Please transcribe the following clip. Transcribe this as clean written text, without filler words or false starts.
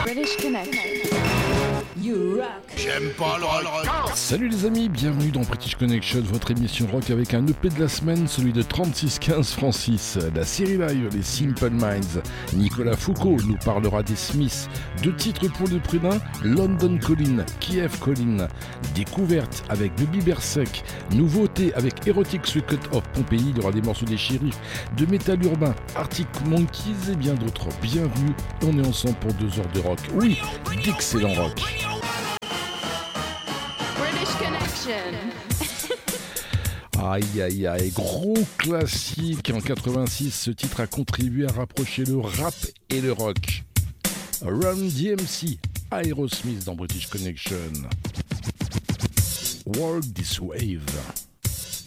British Connection. You rock. J'aime pas le rock. Salut les amis, bienvenue dans British Connection, votre émission rock avec un EP de la semaine, celui de 3615 Francis, la série live Les Simple Minds. Nicolas Foucault nous parlera des Smiths, 2 titres pour le prix d'un, London Calling, Kiev Calling, découverte avec Baby Bersek, nouveauté avec Erotic Circuit of Pompéi, il y aura des morceaux des shérifs, de métal urbain, Arctic Monkeys et bien d'autres. Bienvenue, on est ensemble pour 2 heures de rock. Oui, d'excellent rock. British Connection. Aïe aïe aïe, gros classique en 86, ce titre a contribué à rapprocher le rap et le rock. Run DMC, Aerosmith dans British Connection. Work This Wave.